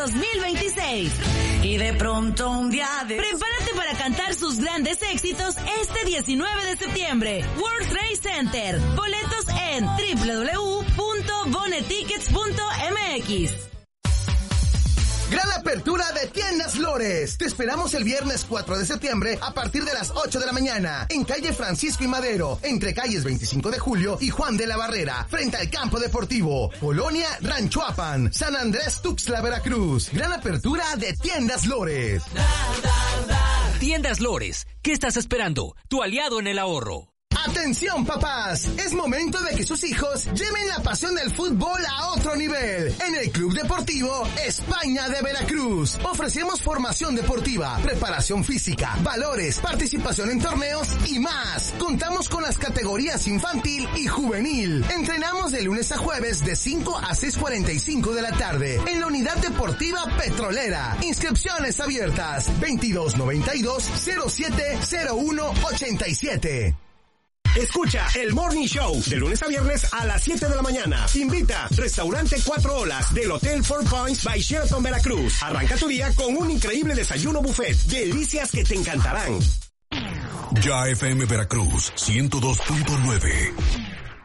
2026. Y de pronto un día Prepárate para cantar sus grandes éxitos este 19 de septiembre. World Trade Center. Boletos en www.bonetickets.mx. Gran apertura de Tiendas Lores. Te esperamos el viernes 4 de septiembre a partir de las 8 de la mañana en calle Francisco y Madero, entre calles 25 de Julio y Juan de la Barrera, frente al campo deportivo. Colonia Ranchoapan, San Andrés Tuxtla, Veracruz. Gran apertura de Tiendas Lores. Tiendas Lores, ¿qué estás esperando? Tu aliado en el ahorro. ¡Atención, papás! Es momento de que sus hijos lleven la pasión del fútbol a otro nivel. En el Club Deportivo España de Veracruz ofrecemos formación deportiva, preparación física, valores, participación en torneos y más. Contamos con las categorías infantil y juvenil. Entrenamos de lunes a jueves de 5 a 6:45 de la tarde en la Unidad Deportiva Petrolera. Inscripciones abiertas 2292-070187. Escucha el Morning Show de lunes a viernes a las 7 de la mañana. Invita Restaurante 4 Olas del Hotel Four Points by Sheraton Veracruz. Arranca tu día con un increíble desayuno buffet. Delicias que te encantarán. Ya FM Veracruz 102.9.